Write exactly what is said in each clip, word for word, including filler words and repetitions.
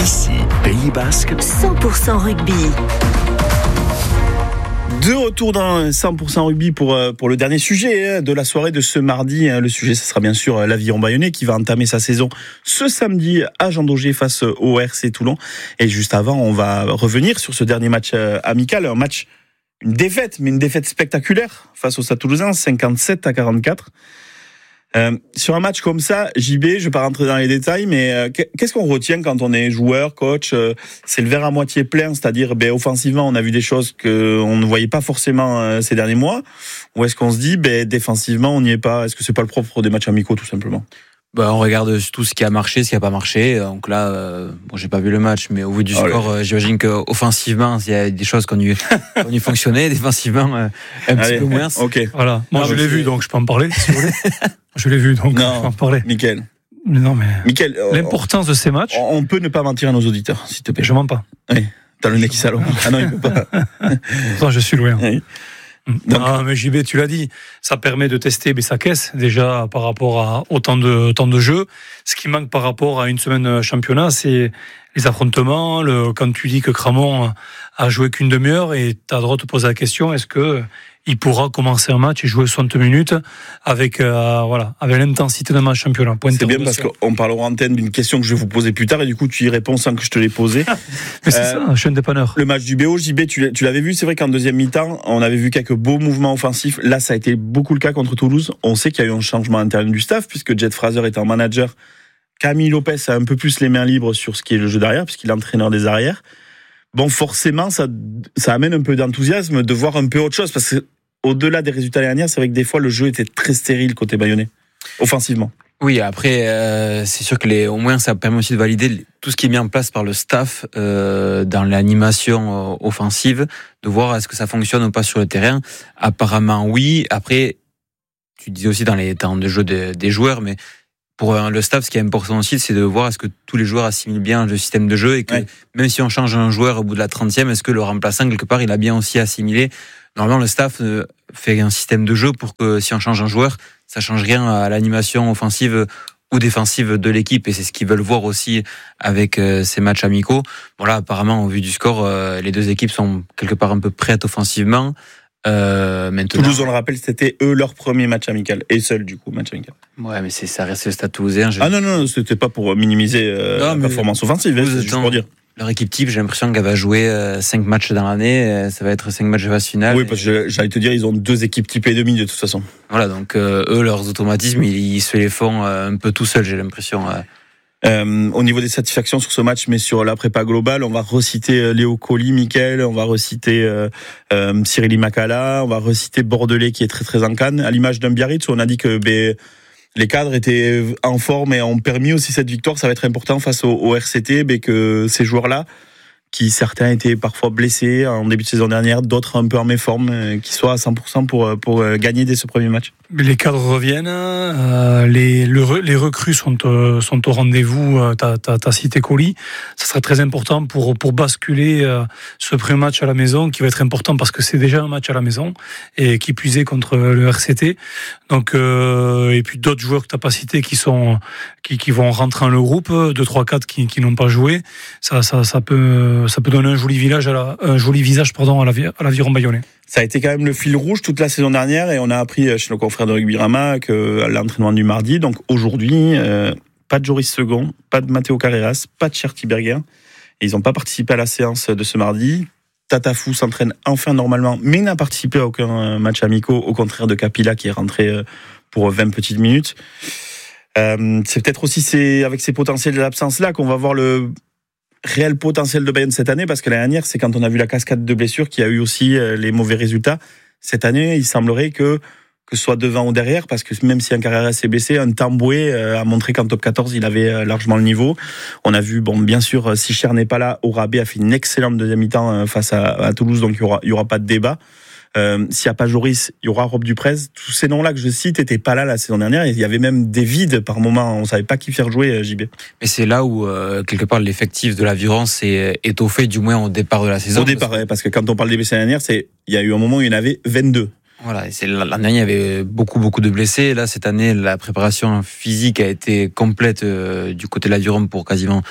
Ici, Pays Basque, cent pour cent rugby. De retour dans cent pour cent rugby pour, pour le dernier sujet de la soirée de ce mardi. Le sujet, ce sera bien sûr l'Aviron Bayonnais qui va entamer sa saison ce samedi à Jean Daugé face au R C Toulon. Et juste avant, on va revenir sur ce dernier match amical. Un match, une défaite, mais une défaite spectaculaire face au Stade Toulousain, cinquante-sept à quarante-quatre. Euh, sur un match comme ça, J B, je ne vais pas rentrer dans les détails, mais euh, qu'est-ce qu'on retient quand on est joueur, coach euh, c'est le verre à moitié plein, c'est-à-dire ben, offensivement, on a vu des choses qu'on ne voyait pas forcément euh, ces derniers mois, ou est-ce qu'on se dit, ben, défensivement, on n'y est pas? Est-ce que c'est pas le propre des matchs amicaux, tout simplement? Bah, on regarde tout ce qui a marché, ce qui n'a pas marché. Donc là, euh, bon, j'ai pas vu le match, mais au vu du oh score, euh, j'imagine qu'offensivement, il y a des choses qui ont dû, ont dû fonctionner, défensivement, euh, un Allez, petit peu moins. Ok. Voilà. Moi, ah, je l'ai vu, donc je peux en parler, si vous voulez. Je l'ai vu, donc non, je peux en parler. Nickel. Non, mais. Mickaël, l'importance de ces matchs. On peut ne pas mentir à nos auditeurs, s'il te plaît. Je mens pas. Oui. T'as le nez qui s'allonge. Ah non, il peut pas. Non, je suis loin. Oui. Donc, non, mais J B, tu l'as dit, ça permet de tester sa caisse déjà par rapport à autant de temps de jeu. Ce qui manque par rapport à une semaine championnat, c'est les affrontements. Le, quand tu dis que Cramont a joué qu'une demi-heure et t'as le droit de te poser la question, est-ce que il pourra commencer un match et jouer soixante minutes avec euh, voilà avec l'intensité d'un match championnat. C'est bien parce qu'on parlera en antenne d'une question que je vais vous poser plus tard et du coup tu y réponds sans que je te l'ai posée. Mais c'est euh, ça, je suis un dépanneur. Le match du B O, J B, tu, tu l'avais vu, c'est vrai qu'en deuxième mi-temps, on avait vu quelques beaux mouvements offensifs. Là, ça a été beaucoup le cas contre Toulouse. On sait qu'il y a eu un changement interne du staff puisque Jet Fraser est en manager. Camille Lopez a un peu plus les mains libres sur ce qui est le jeu derrière puisqu'il est entraîneur des arrières. Bon, forcément, ça, ça amène un peu d'enthousiasme de voir un peu autre chose parce que au-delà des résultats derniers, c'est vrai que des fois le jeu était très stérile côté bayonnais, offensivement. Oui, après, euh, c'est sûr que les, au moins ça permet aussi de valider tout ce qui est mis en place par le staff euh, dans l'animation euh, offensive, de voir est-ce que ça fonctionne ou pas sur le terrain. Apparemment, oui. Après, tu disais aussi dans les temps de jeu de, des joueurs, mais pour le staff, ce qui est important aussi, c'est de voir est-ce que tous les joueurs assimilent bien le système de jeu et que ouais. Même si on change un joueur au bout de la trentième, est-ce que le remplaçant, quelque part, il a bien aussi assimilé. Normalement, le staff fait un système de jeu pour que si on change un joueur, ça change rien à l'animation offensive ou défensive de l'équipe. Et c'est ce qu'ils veulent voir aussi avec ces matchs amicaux. Bon là, apparemment, au vu du score, les deux équipes sont quelque part un peu prêtes offensivement. Euh, maintenant... Toulouse, on le rappelle, c'était eux leur premier match amical et seul du coup match amical. Ouais, mais c'est ça reste le Stade Toulousain. Je... Ah non non, c'était pas pour minimiser euh, non, la performance offensive, Toulouse, c'est juste pour dire. Leur équipe type, j'ai l'impression qu'elle va jouer cinq matchs dans l'année. Ça va être cinq matchs de phase finale. Oui, parce que j'allais te dire, ils ont deux équipes type et demi de toute façon. Voilà, donc euh, eux, leurs automatismes, ils, ils se les font euh, un peu tout seuls, j'ai l'impression. Euh. Euh, au niveau des satisfactions sur ce match, mais sur la prépa globale, on va reciter euh, Léo Colli, Mickaël, on va reciter euh, euh, Cyril Makala, on va reciter Bordelais qui est très très en canne. À l'image d'un Biarritz où on a dit que ben, les cadres étaient en forme et ont permis aussi cette victoire. Ça va être important face au, au R C T, mais que ces joueurs-là, qui certains étaient parfois blessés en début de saison dernière, d'autres un peu en méforme, qui soient à cent pour cent pour, pour gagner dès ce premier match. Les cadres reviennent, euh, les, le, les recrues sont, euh, sont au rendez-vous, euh, t'as, t'as, t'as cité Colli, ça serait très important pour, pour basculer euh, ce premier match à la maison, qui va être important parce que c'est déjà un match à la maison, et qui puisait contre le R C T, donc, euh, et puis d'autres joueurs que t'as pas cités qui, sont, qui, qui vont rentrer dans le groupe, deux, trois, quatre qui, qui n'ont pas joué, ça, ça, ça, peut, ça peut donner un joli, village à la, un joli visage pardon, à, la, à l'Aviron Bayonnais. Ça a été quand même le fil rouge toute la saison dernière et on a appris chez nos confrères de Rugby Rama que l'entraînement du mardi, donc aujourd'hui, euh, pas de Joris Second, pas de Matteo Carreras, pas de Cherty Berger. Et ils n'ont pas participé à la séance de ce mardi. Tatafou s'entraîne enfin normalement, mais n'a participé à aucun match amicaux, au contraire de Capilla qui est rentré pour vingt petites minutes. Euh, c'est peut-être aussi ces, avec ces potentiels de l'absence-là qu'on va voir le réel potentiel de Bayonne cette année, parce que l'année dernière, c'est quand on a vu la cascade de blessures qu'il y a eu aussi les mauvais résultats. Cette année, il semblerait que, que ce soit devant ou derrière, parce que même si un Carrera s'est blessé, un Tamboué a montré qu'en top quatorze, il avait largement le niveau. On a vu, bon, bien sûr, si Cher n'est pas là, Orabé a fait une excellente deuxième mi-temps face à, à Toulouse, donc il y aura, il y aura pas de débat. Euh, s'il n'y a pas Joris, il y aura Rob Duprez. Tous ces noms-là que je cite n'étaient pas là la saison dernière. Il y avait même des vides par moment. On ne savait pas qui faire jouer, J B. Mais c'est là où, euh, quelque part, l'effectif de l'Aviron s'est étoffé, du moins au départ de la saison. Au départ, parce que, parce que quand on parle des blessés l'année dernière, c'est, il y a eu un moment où il y en avait vingt-deux. Voilà, et c'est, l'année dernière, il y avait beaucoup, beaucoup de blessés. Là, cette année, la préparation physique a été complète euh, du côté de l'Aviron pour quasiment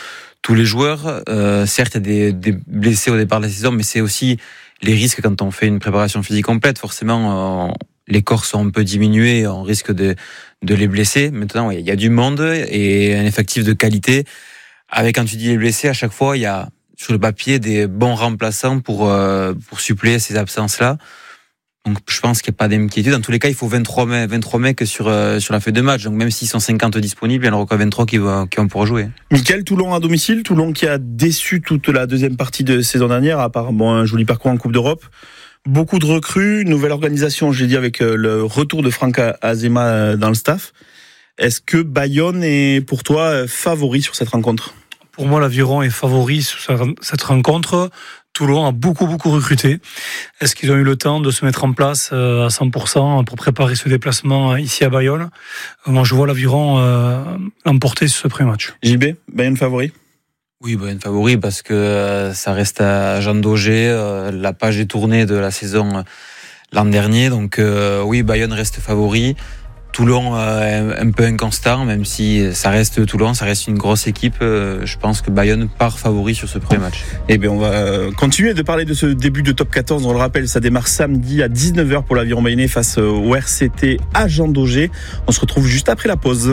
tous les joueurs. Euh, certes, il y a des, des blessés au départ de la saison, mais c'est aussi les risques quand on fait une préparation physique complète. Forcément, on, les corps sont un peu diminués, on risque de, de les blesser. Maintenant, il y a du monde et un effectif de qualité. Avec, quand tu dis les blessés, à chaque fois, il y a sur le papier des bons remplaçants pour, euh, pour suppléer ces absences-là. Donc, je pense qu'il n'y a pas d'inquiétude. Dans tous les cas, il faut vingt-trois mecs, vingt-trois mecs sur, euh, sur la feuille de match. Donc, même s'ils sont cinquante disponibles, il y en aura encore vingt-trois qui vont, qui vont pouvoir jouer. Mickaël, Toulon à domicile. Toulon qui a déçu toute la deuxième partie de saison dernière, à part bon, un joli parcours en Coupe d'Europe. Beaucoup de recrues, nouvelle organisation, j'ai dit, avec le retour de Franck Azema dans le staff. Est-ce que Bayonne est pour toi favori sur cette rencontre ? Pour moi, l'Aviron est favori sur cette rencontre. Toulon a beaucoup, beaucoup recruté. Est-ce qu'ils ont eu le temps de se mettre en place à cent pour cent pour préparer ce déplacement ici à Bayonne ? Moi, je vois l'Aviron euh, l'emporter sur ce pré-match. J B, Bayonne favori ? Oui, Bayonne favori parce que euh, ça reste à Jean Daugé. Euh, la page est tournée de la saison euh, l'an dernier. Donc euh, oui, Bayonne reste favori. Toulon euh, un peu inconstant, même si ça reste Toulon, ça reste une grosse équipe. Euh, je pense que Bayonne part favori sur ce premier match. Eh bien, on va continuer de parler de ce début de top quatorze. On le rappelle, ça démarre samedi à dix-neuf heures pour l'Aviron bayonnais face au R C T à Jean Daugé. On se retrouve juste après la pause.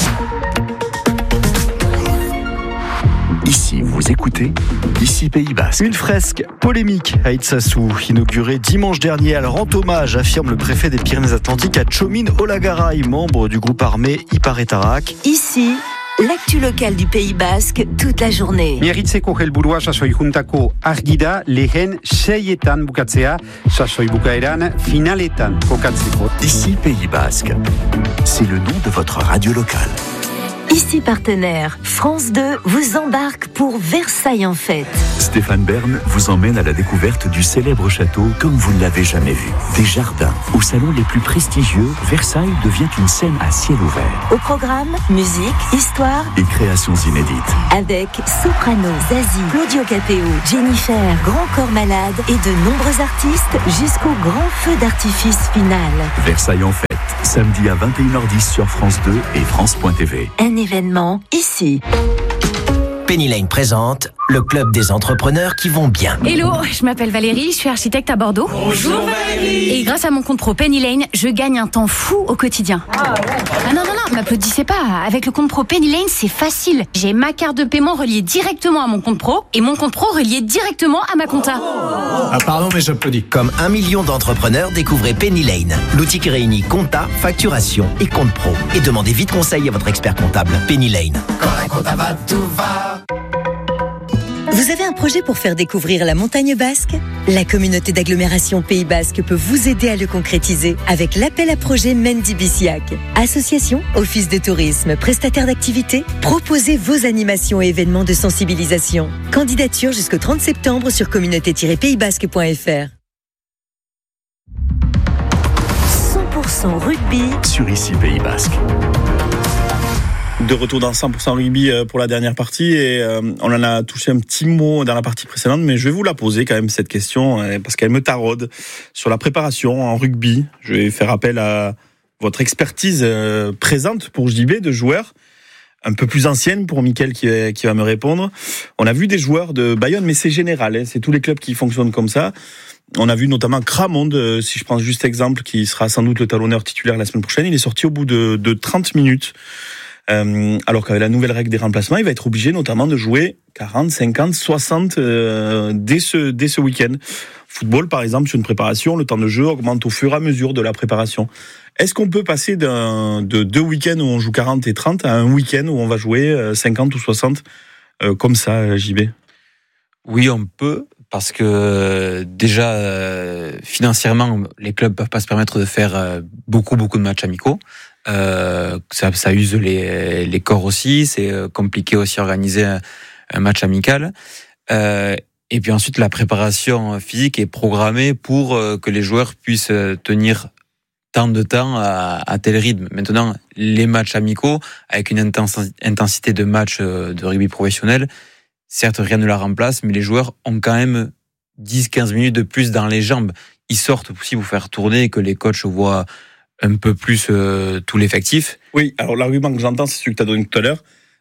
Ici, vous écoutez, ici Pays Basque. Une fresque polémique à Itsassou, inaugurée dimanche dernier. Elle rend hommage, affirme le préfet des Pyrénées-Atlantiques, à Tchomin Olagaray, membre du groupe armé Ipar-Etarak. Ici, l'actu locale du Pays Basque, toute la journée. Miarritzeko helburua sasoi juntako argida lehen seietan bukatzea, sasoi bukaeran finaletan kokatzeko. Ici Pays Basque, c'est le nom de votre radio locale. Ici partenaire, France deux vous embarque pour Versailles en fête. Stéphane Bern vous emmène à la découverte du célèbre château comme vous ne l'avez jamais vu. Des jardins, aux salons les plus prestigieux, Versailles devient une scène à ciel ouvert. Au programme, musique, histoire et créations inédites. Avec Soprano, Zazie, Claudio Capéo, Jennifer, Grand Corps Malade et de nombreux artistes jusqu'au grand feu d'artifice final. Versailles en fête, samedi à vingt et une heures dix sur France deux et France point T V. Un événement ici. Penny Lane présente le club des entrepreneurs qui vont bien. Hello, je m'appelle Valérie, je suis architecte à Bordeaux. Bonjour Valérie. Et grâce à mon compte pro Penny Lane, je gagne un temps fou au quotidien. Ah, ouais. ah non, non, non, m'applaudissez pas. Avec le compte pro Penny Lane, c'est facile. J'ai ma carte de paiement reliée directement à mon compte pro et mon compte pro relié directement à ma compta. Oh. Ah pardon, mais j'applaudis. Comme un million d'entrepreneurs, découvrez Penny Lane. L'outil qui réunit compta, facturation et compte pro. Et demandez vite conseil à votre expert comptable. Penny Lane. Quand la compta va, tout va. Vous avez un projet pour faire découvrir la montagne basque ? La communauté d'agglomération Pays Basque peut vous aider à le concrétiser avec l'appel à projet Mendy Biciac. Association, office de tourisme, prestataire d'activités, proposez vos animations et événements de sensibilisation. Candidature jusqu'au trente septembre sur communauté tiret pays basque point f r. cent pour cent rugby sur Ici Pays Basque. De retour dans cent pour cent rugby pour la dernière partie et euh, on en a touché un petit mot dans la partie précédente, mais je vais vous la poser quand même cette question euh, parce qu'elle me taraude sur la préparation en rugby. Je vais faire appel à votre expertise euh, présente pour J B de joueurs, un peu plus ancienne pour Mickaël qui, qui va me répondre. On a vu des joueurs de Bayonne, mais c'est général, hein, c'est tous les clubs qui fonctionnent comme ça. On a vu notamment Cramond, euh, si je prends juste exemple, qui sera sans doute le talonneur titulaire la semaine prochaine. Il est sorti au bout de, de trente minutes. Euh, alors qu'avec la nouvelle règle des remplacements, il va être obligé notamment de jouer quarante, cinquante, soixante euh, dès ce, dès ce week-end. Football, par exemple, sur une préparation, le temps de jeu augmente au fur et à mesure de la préparation. Est-ce qu'on peut passer d'un, de deux week-ends où on joue quarante et trente à un week-end où on va jouer cinquante ou soixante euh, comme ça, J B ? Oui, on peut, parce que déjà, euh, financièrement, les clubs peuvent pas se permettre de faire euh, beaucoup, beaucoup de matchs amicaux. Euh, ça, ça use les, les corps aussi, c'est compliqué aussi à organiser un, un match amical. Euh, et puis ensuite, la préparation physique est programmée pour que les joueurs puissent tenir tant de temps à, à tel rythme. Maintenant, les matchs amicaux, avec une intensité de match de rugby professionnel, certes, rien ne la remplace, mais les joueurs ont quand même dix à quinze minutes de plus dans les jambes. Ils sortent aussi pour faire tourner et que les coachs voient un peu plus euh, tout l'effectif. Oui, alors l'argument que j'entends, c'est celui que tu as donné tout à l'heure.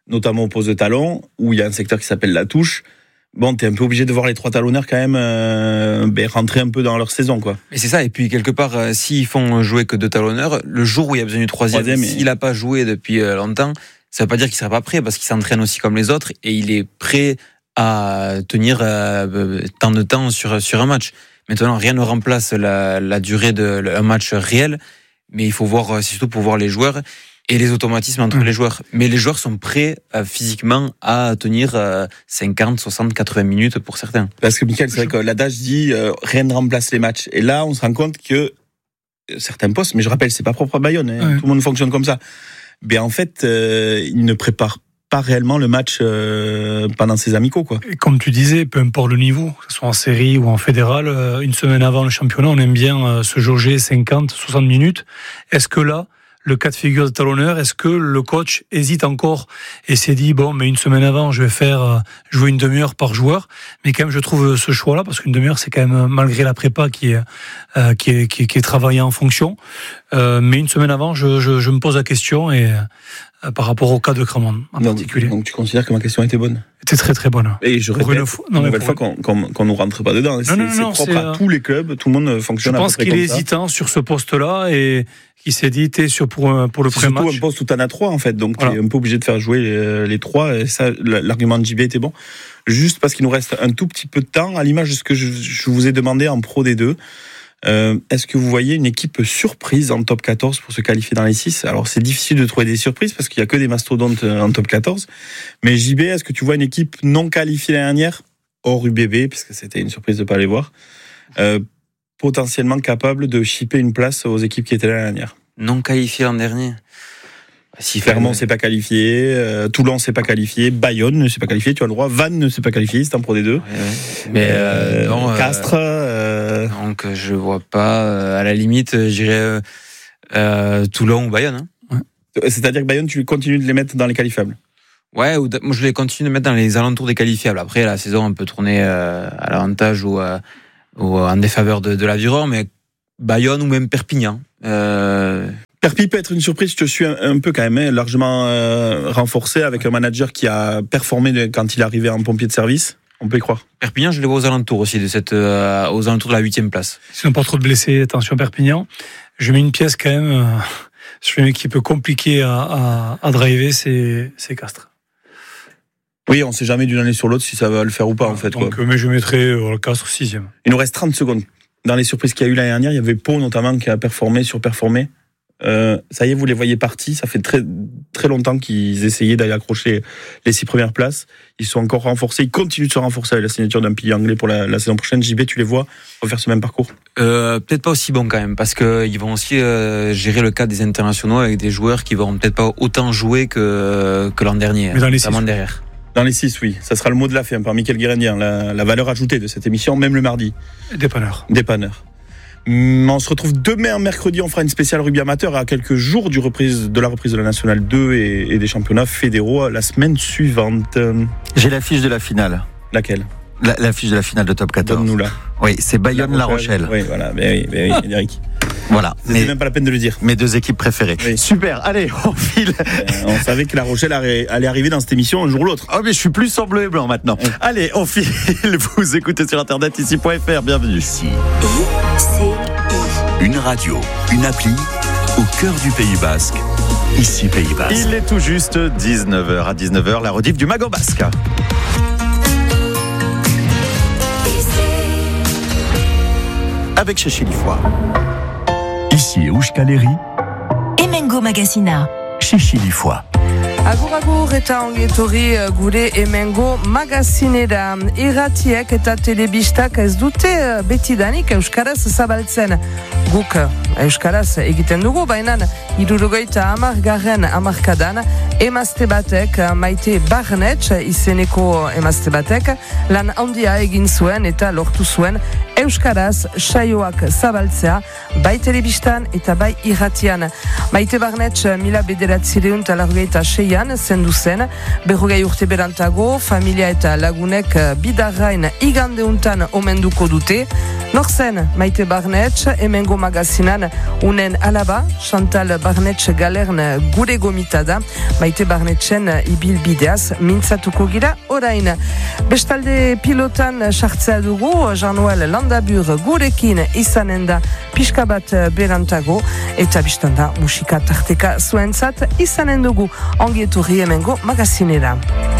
notamment au poste de talon, où il y a un secteur qui s'appelle la touche. Bon, t'es un peu obligé de voir les trois talonneurs quand même euh, ben, rentrer un peu dans leur saison, quoi. Et c'est ça. Et puis quelque part, euh, s'ils font jouer que deux talonneurs, le jour où il y a besoin du troisième, troisième s'il n'a et... pas joué depuis euh, longtemps, ça veut pas dire qu'il sera pas prêt, parce qu'il s'entraîne aussi comme les autres et il est prêt à tenir euh, tant de temps sur sur un match. Maintenant, rien ne remplace la, la durée d'un match réel, mais il faut voir, c'est surtout pour voir les joueurs et les automatismes entre mmh. les joueurs. Mais les joueurs sont prêts euh, physiquement à tenir euh, cinquante, soixante, quatre-vingts minutes pour certains. Parce que Michael, c'est vrai que l'adage dit euh, rien ne remplace les matchs. Et là, on se rend compte que certains postes, mais je rappelle, c'est pas propre à Bayonne, hein, mmh. tout le monde fonctionne comme ça. Mais en fait, euh, ils ne préparent pas réellement le match euh, pendant ces amicaux, quoi. Et comme tu disais, peu importe le niveau, que ce soit en série ou en fédéral, euh, une semaine avant le championnat, on aime bien euh, se jauger cinquante, soixante minutes. Est-ce que là, le cas de figure de talonneur, est-ce que le coach hésite encore et s'est dit, bon, mais une semaine avant, je vais faire euh, jouer une demi-heure par joueur, mais quand même, je trouve ce choix-là, parce qu'une demi-heure, c'est quand même, malgré la prépa qui est, euh, qui est, qui est, qui est travaillée en fonction, euh, mais une semaine avant, je, je, je me pose la question et euh, par rapport au cas de Cramond en donc, particulier. Donc tu considères que ma question était bonne? Était très très bonne. Et je répète, une, fois, non, une nouvelle fois qu'on qu'on, qu'on nous rentre pas dedans. C'est, non, non, c'est non, propre c'est, à tous les clubs, tout le monde fonctionne à peu près comme ça. Je pense qu'il est hésitant sur ce poste-là et qui s'est dit, t'es sur pour, pour le pré-match. C'est surtout un poste où t'en as trois, en fait, donc voilà. Tu es un peu obligé de faire jouer les, les trois, et ça, l'argument de J B était bon. Juste parce qu'il nous reste un tout petit peu de temps, à l'image de ce que je, je vous ai demandé en Pro D deux, euh, est-ce que vous voyez une équipe surprise en top quatorze pour se qualifier dans les six? Alors, c'est difficile de trouver des surprises parce qu'il y a que des mastodontes en top quatorze, mais J B, est-ce que tu vois une équipe non qualifiée l'année dernière, hors U B B, puisque c'était une surprise de ne pas les voir, euh, potentiellement capable de chipper une place aux équipes qui étaient là l'année dernière? Non qualifié l'an dernier. Si Clermont ne s'est pas qualifié, euh, Toulon ne s'est pas qualifié, Bayonne ne s'est pas qualifié, tu as le droit, Vannes ne s'est pas qualifié, c'est en Pro D deux. Ouais, ouais. Mais euh, non, Castres. Euh... Donc je vois pas. Euh, à la limite, j'irais euh, Toulon ou Bayonne. Hein. Ouais. C'est-à-dire que Bayonne, tu continues de les mettre dans les qualifiables? Ouais, ou moi je les continue de mettre dans les alentours des qualifiables. Après, la saison on peut tourner euh, à l'avantage ou, euh, ou en défaveur de, de l'Aviron, mais Bayonne ou même Perpignan. Euh... Perpi peut être une surprise, je te suis un, un peu quand même, hein, largement euh, renforcé avec un manager qui a performé de, quand il est arrivé en pompier de service. On peut y croire. Perpignan, je les vois aux alentours aussi, de cette, euh, aux alentours de la huitième place. S'ils n'ont pas trop de blessés, attention Perpignan. Je mets une pièce quand même euh, sur une équipe compliquée à, à, à driver, c'est, c'est Castres. Oui, on ne sait jamais d'une année sur l'autre si ça va le faire ou pas, en fait. Donc, quoi. Mais je mettrais euh, Castres sixième. Il nous reste trente secondes. Dans les surprises qu'il y a eu l'année dernière, il y avait Pau notamment qui a performé, surperformé. Euh, ça y est, vous les voyez partis. Ça fait très très longtemps qu'ils essayaient d'aller accrocher les six premières places. Ils sont encore renforcés. Ils continuent de se renforcer avec la signature d'un pilier anglais pour la, la saison prochaine. J B, tu les vois refaire ce même parcours? euh, Peut-être pas aussi bon quand même, parce que ils vont aussi euh, gérer le cas des internationaux avec des joueurs qui vont peut-être pas autant jouer que que l'an dernier. Mais dans les six, derrière. Dans les six, oui. Ça sera le mot de la fin par Mickaël Guérendien. La, la valeur ajoutée de cette émission, même le mardi. Dépanneur. Dépanneur. On se retrouve demain, mercredi, on fera une spéciale rugby amateur à quelques jours du reprise, de la reprise de la Nationale deux et, et des championnats fédéraux la semaine suivante. J'ai l'affiche de la finale. Laquelle? La, l'affiche de la finale de top quatorze. Donne-nous là. Oui, c'est Bayonne-La Rochelle. Oui, voilà. Ben oui, ben oui, Eric. Voilà. C'était mais même pas la peine de le dire. Mes deux équipes préférées. Oui. Super. Allez, on file. Euh, on savait que La Rochelle allait arriver dans cette émission un jour ou l'autre. Oh, mais je suis plus en bleu et blanc maintenant. Oui. Allez, on file. Vous écoutez sur internet ici point f r. Bienvenue. Ici. Une radio, une appli au cœur du Pays Basque. Ici Pays Basque. Il est tout juste dix-neuf heures. À dix-neuf heures, la rediff du Mago Basque. Avec chez Chilifoy. Ici Euskaleri. Emengo Magazina. Chez Chilifoy. Agur agur eta ongi etorri gure Hemengo magazinera. Irratiek eta telebistak ez dute betidanik euskaraz zabaltzen. Guk euskaraz egiten dugu, baina hirurogeita hamargarren hamarkadan emazte batek, Maite Barnetx izeneko emazte batek, lan handia egin zuen eta lortu zuen euskaraz saioak zabaltzea, bai telebistan eta bai irratian. Maite Barnetx mila bederatzireun eta largogeita seian zendu zen, berrogei urte berantago, familia eta lagunek bidarrain igandeuntan omenduko dute. Nor zen Maite Barnetx, hemengo magazinan unen alaba, Chantal Barnetx Galern gure gomita da, Maite Barnetxen ibilbideaz mintzatuko gira orain. Bestalde pilotan sartzea dugu, Jean-Noël Landabur gurekin izanen da pixka bat berantago, eta biztanda musika tarteka zuentzat izanen dugu ongieturri hemengo magazinera.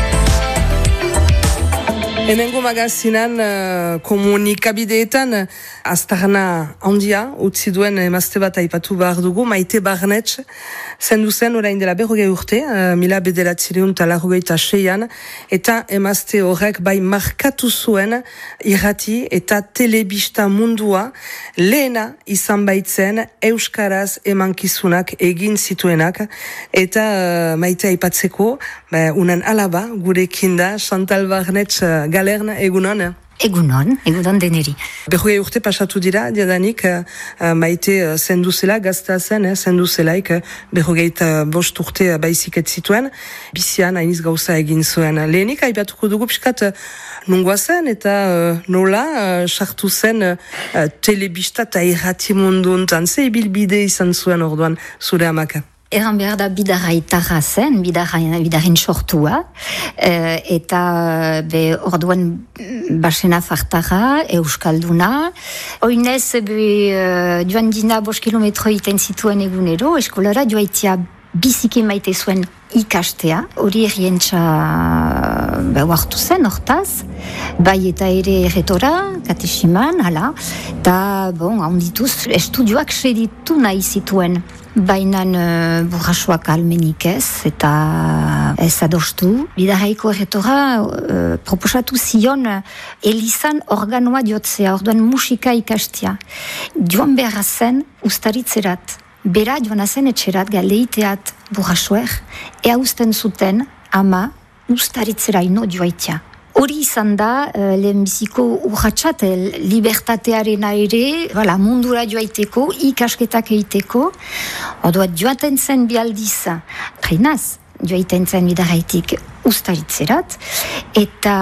Hemengo magazinan uh, komunikabideetan aztarna handia utzi duen emazte bat aipatu behar dugu, Maite Barnetx zendu zen orain dela berrogei urte, uh, mila bederatzireun eta larrogeita seian, eta emazte horrek bai markatu zuen irrati eta telebista mundua lehena izan baitzen euskaraz emankizunak egin zituenak, eta uh, Maite aipatzeko, ba, unen alaba gurekin da, Chantal Barnetx Galern, egunon? Egunon, egunon deneri. Berrogei urte pasatu dira, diadanik, uh, Maite uh, zendu zela, gazta zen, eh, zendu zelaik, uh, berrogei eta bost urte uh, baizik ez zituen, bizian hainiz gauza egin zuen. Lehenik, haibatuko dugu piskat uh, nungoa zen, eta uh, nola, sartu uh, zen uh, telebista eta irrati mundu untan, ze ibilbide izan zuen orduan zure amaka? Eran behar da bidarraitarra zen, bidarrain sortua, e, eta be orduan basena fartarra, euskalduna. Oinez, be, joan dina bost kilometro iten zituen egunero, eskolara joaitia biziki maite zuen ikastea, hori errientza behartu zen, hortaz, bai eta ere erretora, katesiman, hala, eta, bon, handituz, estudioak seditu nahi zituen. Bainan uh, burrasoak almenik ez, eta ez adostu. Bidarraiko erretora uh, proposatu zion uh, elizan organoa diotzea, orduan musika ikastia. Joan beharra zen ustaritzerat. Bera joan zen etxerat galeiteat burrasoer, ea usten zuten ama ustaritzera ino joaitia. Hori izan da, uh, lehenbiziko urratxat, libertatearen ere, voilà, mundura joaiteko, ikasketak eiteko. Orduan joaten zen bialdiz, trainaz, joaiten zen bidarraitik ustaritzerat, eta,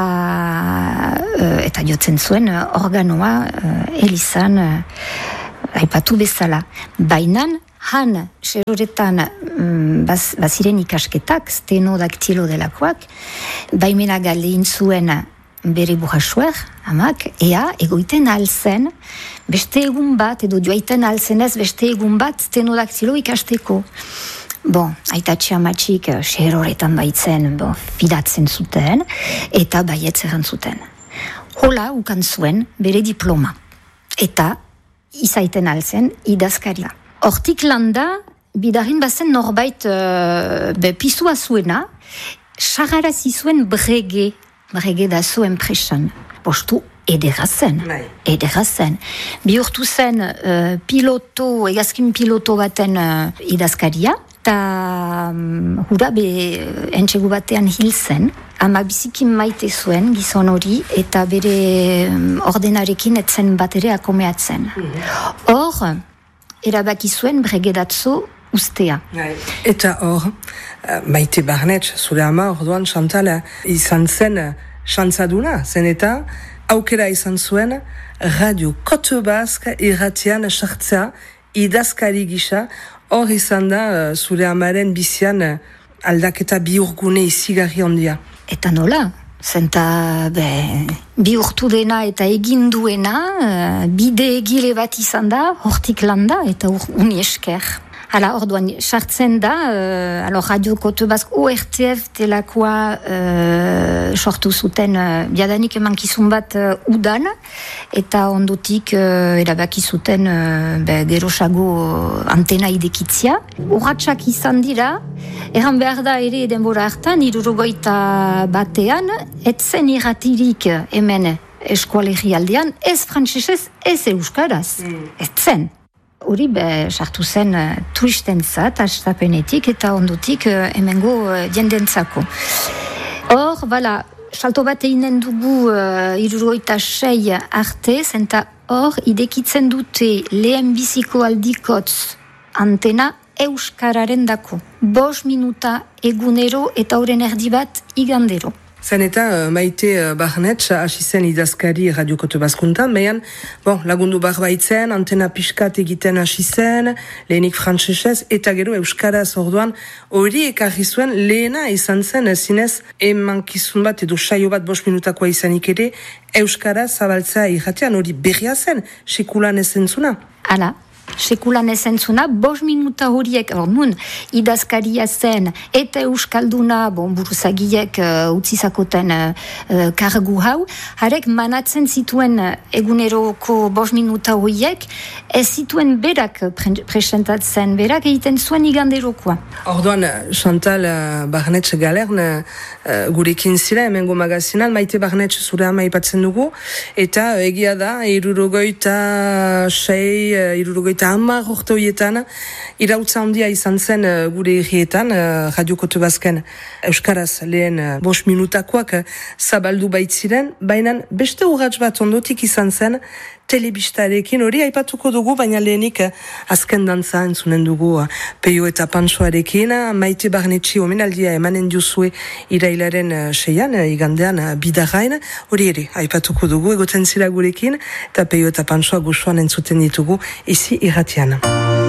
uh, eta jotzen zuen uh, organoa uh, elizan uh, aipatu bezala. Bainan, han, seroretan, mm, baz, baziren ikasketak, stenodaktilo delakoak, baimena galein zuen bere burrasuer, amak, ea, egoiten alzen, beste egun bat, edo joaiten alzenez, beste egun bat stenodaktilo ikasteko. Bon, aitatxe amatxik seroretan baitzen, bon, fidatzen zuten, eta baietzeran zuten. Hola, ukan zuen bere diploma, eta izaiten alzen idazkaria. Hortik landa, bidarin bazen norbait uh, be, pisua zuena, sararazi zuen brege, brege da zuen presan. Postu edera zen, edera zen. Bihurtu zen uh, piloto, egazkin piloto baten uh, idazkaria, eta um, hura be entxegu batean hil zen, ama biziki maite zuen gizon hori, eta bere um, ordenarekin etzen bat ere akomeatzen. Hor, erabaki zuen bregedatzo ustea. Eta hor, Maite Barnetx, zure ama, orduan Chantal, izan zen xantzaduna, zen eta aukera izan zuen Radio Kote Bask irratian sartzea idazkari gisa, hor izan da zure amaren bizian aldaketa bihurgune izigarri handia. Eta nola? Zenta, be, bi urtu dena eta egin duena, bide egile bat izan da, hortik landa eta ur, uni esker. Hala, orduan, sartzen da, uh, alo, Radio Kote Bask O R T F delakoa uh, sortu zuten uh, biadanik emankizun bat uh, udan, eta ondotik uh, erabaki zuten uh, be, gerosago antena idekitzia. Urratxak izan dira, erran behar da ere denbora hartan, hirurogeita batean, etzen irratirik hemen eskualerri aldean, ez frantsesez, ez euskaraz, mm. etzen. Hori be, sartu zen uh, turistentzat, astapenetik eta ondotik uh, hemengo uh, jendentzako. Hor, bala, salto bat einen dugu uh, hirurogeita sei arte, zenta hor idekitzen dute lehen biziko aldikotz antena euskararen dako. Bos minuta egunero eta horren erdi bat igandero. Zen eta Maite Barnetx hasi zen idazkari radiokote bazkuntan, behan bon, lagundu barbaitzen, antena pixkat egiten hasi zen, lehenik frantsesez, eta gero euskaraz orduan hori ekarri zuen lehena izan zen zinez emankizun bat edo saio bat bost minutakoa izanik ere euskaraz zabaltzea irratean hori berria zen, sekulan ezentzuna. Hala. Sekulan ezentzuna, bos minuta horiek, or nun, idazkaria zen, eta euskalduna, bon, buruzagiek uh, utzizakoten uh, kargu hau, harek manatzen zituen eguneroko bos minuta horiek, ez zituen berak pre- presentatzen, berak egiten zuen iganderokoa. Orduan, Chantal uh, Barnetx Galern uh, gurekin zira, hemengo magazinan, Maite Barnetx zure ama ipatzen dugu, eta uh, egia da, irurogoita sei, uh, irurogoita eta hamar urte horietan irautza handia izan zen uh, gure herrietan uh, radiokote bazken euskaraz lehen uh, bost minutakoak uh, zabaldu baitziren, baina beste urrats bat ondotik izan zen telebistarekin, hori aipatuko dugu, baina lehenik uh, azken dantza entzunen dugu uh, Peio eta Pantsoarekin, uh, Maite Barnetxi omenaldia emanen diozue irailaren uh, seian, uh, igandean uh, bidarrain, hori ere aipatuko dugu, egoten zira gurekin, eta Peio eta Pantsoa goxoan entzuten ditugu, izi irratian.